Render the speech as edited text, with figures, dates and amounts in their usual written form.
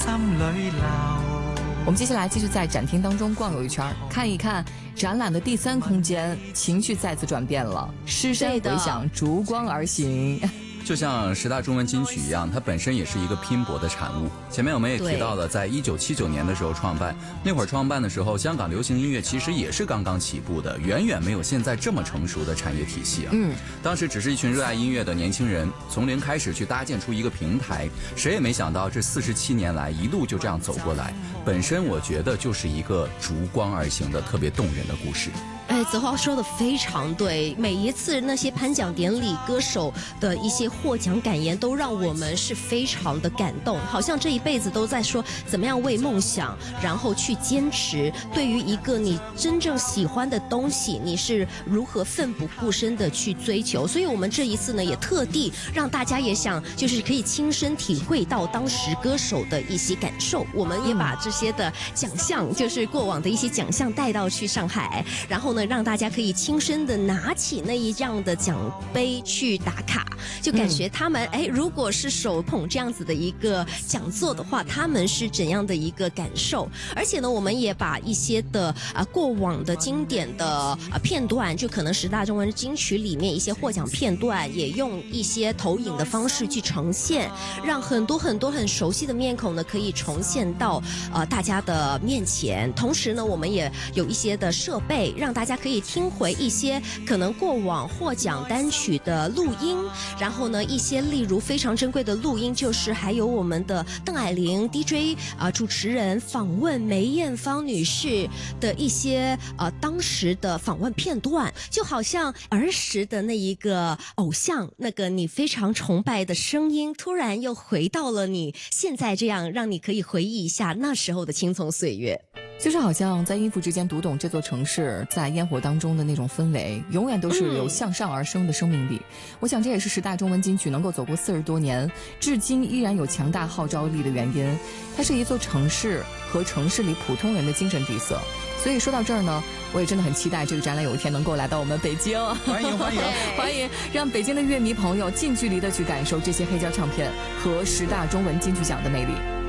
我们接下来继续在展厅当中逛游一圈，看一看展览的第3空间，情绪再次转变了，尸山回响，烛光而行。 就像十大中文金曲一样，它本身也是一个拼搏的产物。前面我们也提到了，在1979年的时候创办，那会儿创办的时候，香港流行音乐其实也是刚刚起步的，远远没有现在这么成熟的产业体系啊。当时只是一群热爱音乐的年轻人，从零开始去搭建出一个平台，谁也没想到这47年来一路就这样走过来，本身我觉得就是一个烛光而行的特别动人的故事。 泽华说的非常对，每一次那些颁奖典礼歌手的一些获奖感言都让我们是非常的感动，好像这一辈子都在说怎么样为梦想然后去坚持，对于一个你真正喜欢的东西你是如何奋不顾身的去追求。所以我们这一次呢也特地让大家也想就是可以亲身体会到当时歌手的一些感受，我们也把这些的奖项就是过往的一些奖项带到去上海，然后呢让大家可以亲身的拿起那一样的奖杯去打卡，就感觉他们如果是手捧这样子的一个讲座的话，他们是怎样的一个感受。而且呢我们也把一些的过往的经典的片段，就可能十大中文金曲里面一些获奖片段，也用一些投影的方式去呈现，让很多很多很熟悉的面孔呢可以重现到大家的面前。同时呢我们也有一些的设备，让大家可以听回一些可能过往获奖单曲的录音，然后呢一些例如非常珍贵的录音，就是还有我们的邓蔼玲 DJ 主持人访问梅艳芳女士的一些当时的访问片段，就好像儿时的那一个偶像，那个你非常崇拜的声音突然又回到了你现在，这样让你可以回忆一下那时候的青葱岁月。 就是好像在音符之间读懂这座城市在烟火当中的那种氛围，永远都是有向上而生的生命力。我想这也是十大中文金曲能够走过40多年，至今依然有强大号召力的原因。它是一座城市和城市里普通人的精神底色。所以说到这儿呢，我也真的很期待这个展览有一天能够来到我们北京。 欢迎欢迎欢迎，让北京的乐迷朋友近距离的去感受这些黑胶唱片和十大中文金曲奖的魅力。